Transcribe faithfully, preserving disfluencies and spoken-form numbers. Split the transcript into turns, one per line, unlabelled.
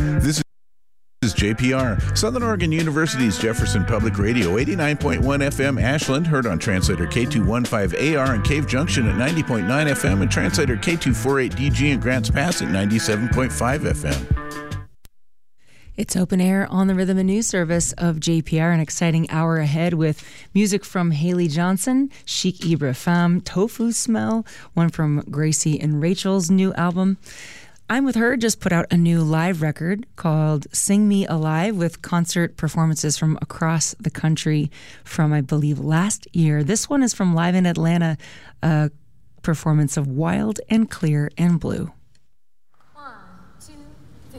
This is J P R, Southern Oregon University's Jefferson Public Radio, eighty-nine point one F M Ashland, heard on translator K two fifteen A R in Cave Junction at ninety point nine F M, and translator K two forty-eight D G in Grants Pass at ninety-seven point five F M.
It's open air on the Rhythm and News service of J P R, an exciting hour ahead with music from Haley Johnson, Chic Ibra Femme, Tofu Smell, one from Gracie and Rachel's new album. I'm With Her just put out a new live record called Sing Me Alive with concert performances from across the country from, I believe, last year. This one is from Live in Atlanta, a performance of Wild and Clear and Blue.